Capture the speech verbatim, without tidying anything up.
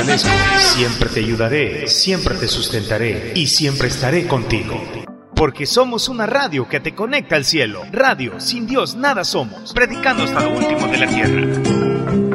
permanezco, siempre te ayudaré, siempre te sustentaré y siempre estaré contigo. Porque somos una radio que te conecta al cielo. Radio, sin Dios nada somos, predicando hasta lo último de la tierra.